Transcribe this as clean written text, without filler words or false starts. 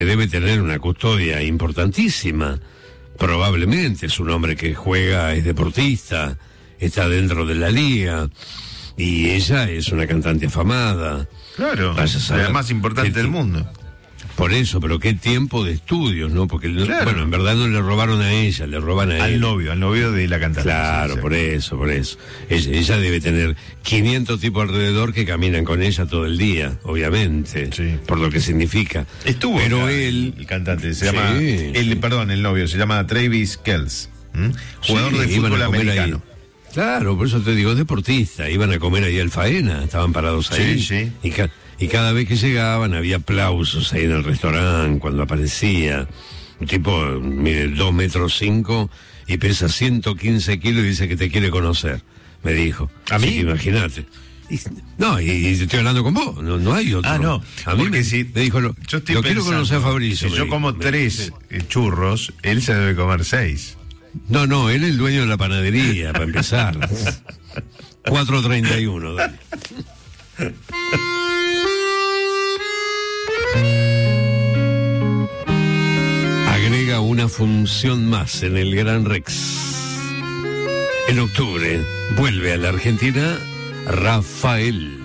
debe tener una custodia importantísima. Probablemente es un hombre que juega, es deportista, está dentro de la liga, y ella es una cantante afamada. Claro, la más importante del mundo. Por eso, pero qué tiempo de estudios, ¿no? Porque, claro, bueno, en verdad no le robaron a ella, le roban a él. Al novio de la cantante. Claro, sí. Por eso. Ella debe tener 500 tipos alrededor que caminan con ella todo el día, obviamente, sí, por lo que significa. Estuvo, pero el cantante, se llama, el novio, se llama Travis Kelce, jugador de fútbol americano. Claro, por eso te digo, deportista, iban a comer ahí al Faena, estaban parados ahí. Sí. Y cada vez que llegaban había aplausos ahí en el restaurante cuando aparecía. Un tipo, mire, 2,5 metros y pesa 115 kilos y dice que te quiere conocer, me dijo. ¿A mí? Imagínate. Y estoy hablando con vos, no hay otro. No, a mí me dijo, yo quiero conocer a Fabricio. Si yo como 3 churros, él se debe comer 6. No, él es el dueño de la panadería, para empezar. 4.31, dale. Agrega una función más en el Gran Rex. En octubre vuelve a la Argentina Rafael.